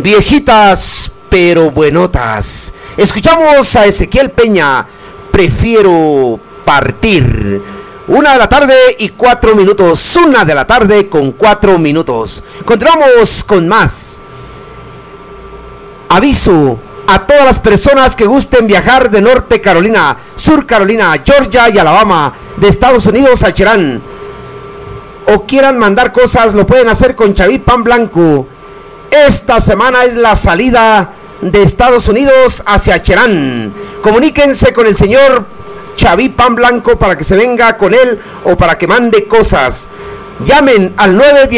Viejitas pero buenotas. Escuchamos a Ezequiel Peña, Prefiero Partir. 1:04 p.m. 1:04 p.m. Continuamos con más. Aviso a todas las personas que gusten viajar de Norte Carolina, Sur Carolina, Georgia y Alabama, de Estados Unidos a Cherán, o quieran mandar cosas, lo pueden hacer con Chaví Pan Blanco. Esta semana es la salida de Estados Unidos hacia Cherán. Comuníquense con el señor Chaví Pan Blanco para que se venga con él o para que mande cosas. Llamen al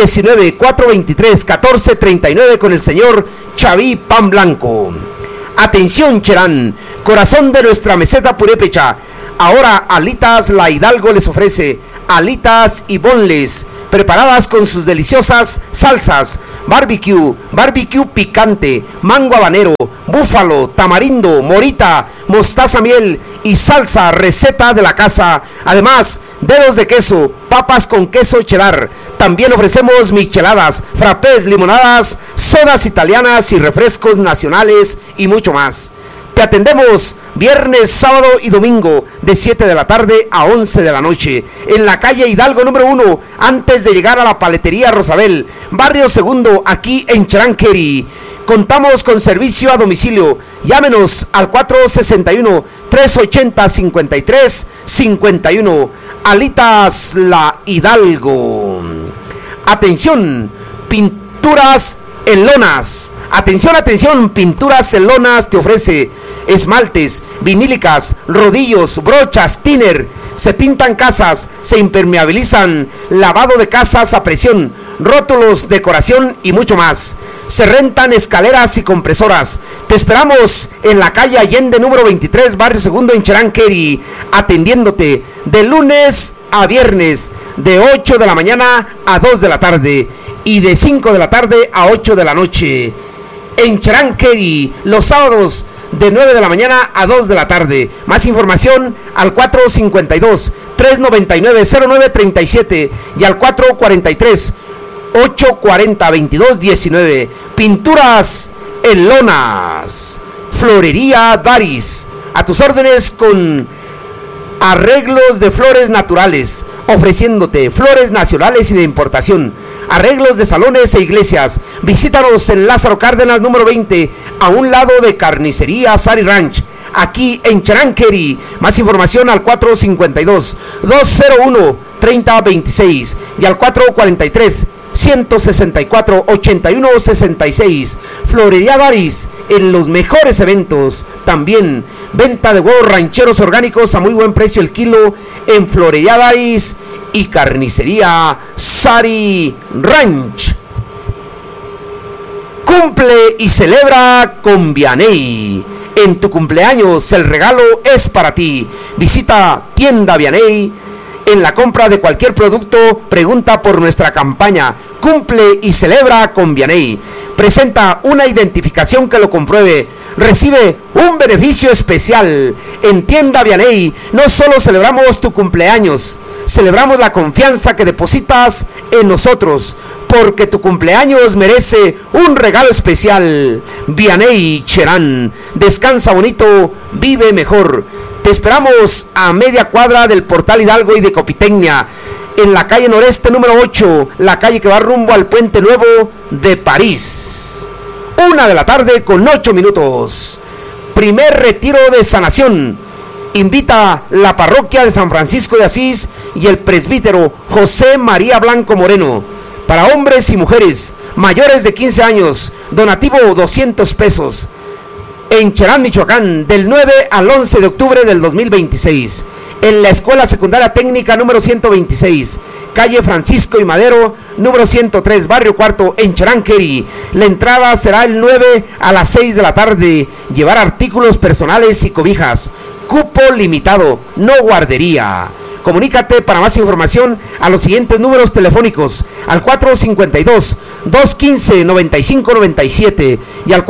919-423-1439 con el señor Chaví Pan Blanco. Atención Cherán, corazón de nuestra meseta purépecha. Ahora Alitas La Hidalgo les ofrece alitas y bonles preparadas con sus deliciosas salsas: barbecue picante, mango habanero, búfalo, tamarindo, morita, mostaza, miel y salsa receta de la casa. Además, dedos de queso, papas con queso cheddar. También ofrecemos micheladas, frappés, limonadas, sodas italianas y refrescos nacionales y mucho más. Te atendemos viernes, sábado y domingo de 7 de la tarde a 11 de la noche en la calle Hidalgo número 1, antes de llegar a la paletería Rosabel, barrio Segundo, aquí en Charanqueri. Contamos con servicio a domicilio. Llámenos al 461-380-5351. Alitas La Hidalgo. Atención, pinturas en lonas. Atención, Pinturas en Lonas te ofrece esmaltes, vinílicas, rodillos, brochas, thinner. Se pintan casas, se impermeabilizan, lavado de casas a presión, rótulos, decoración y mucho más. Se rentan escaleras y compresoras. Te esperamos en la calle Allende número 23, barrio Segundo, en Charanqueri, atendiéndote de lunes a viernes de 8 de la mañana a 2 de la tarde y de 5 de la tarde a 8 de la noche. En Charanqueri, los sábados de 9 de la mañana a 2 de la tarde. Más información al 452-399-0937 y al 443-840-2219. Pinturas en lonas. Florería Daris, a tus órdenes con arreglos de flores naturales, ofreciéndote flores nacionales y de importación, arreglos de salones e iglesias. Visítanos en Lázaro Cárdenas número 20, a un lado de Carnicería Sari Ranch, aquí en Charanqueri. Más información al 452-201-3026 y al 443-164-8166. Florería Daris, en los mejores eventos. También venta de huevos rancheros orgánicos a muy buen precio el kilo en Florería Daris y Carnicería Sari Ranch. Cumple y celebra con Vianey. En tu cumpleaños el regalo es para ti. Visita Tienda Vianey. En la compra de cualquier producto, pregunta por nuestra campaña Cumple y celebra con Vianey. Presenta una identificación que lo compruebe. Recibe un beneficio especial. En Tienda Vianey no solo celebramos tu cumpleaños, celebramos la confianza que depositas en nosotros, porque tu cumpleaños merece un regalo especial. Vianey Cherán. Descansa bonito, vive mejor. Te esperamos a media cuadra del Portal Hidalgo y de Copitecnia, en la calle Noreste número 8, la calle que va rumbo al Puente Nuevo de París. 1:08 p.m. Primer retiro de sanación. Invita la parroquia de San Francisco de Asís y el presbítero José María Blanco Moreno. Para hombres y mujeres mayores de 15 años, donativo 200 pesos. En Cherán, Michoacán, del 9 al 11 de octubre del 2026. En la Escuela Secundaria Técnica número 126, calle Francisco y Madero, número 103, barrio Cuarto, en Charanqueri. La entrada será el 9 a las 6 de la tarde. Llevar artículos personales y cobijas. Cupo limitado, no guardería. Comunícate para más información a los siguientes números telefónicos: al 452-215-9597 y al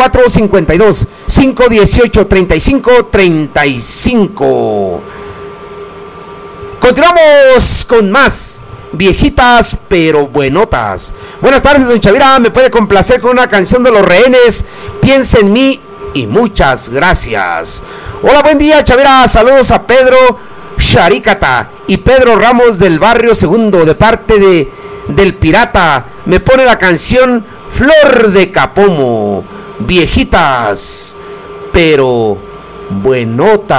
452-518-3535. Continuamos con más. viejitas pero buenotas. Buenas tardes, don Chavira, me puede complacer con una canción de Los Rehenes, Piensa en mí, y muchas gracias. Hola, buen día, Chavira, saludos a Pedro Sharikata y Pedro Ramos del barrio Segundo, de parte del Pirata. Me pone la canción Flor de Capomo, viejitas pero buenotas.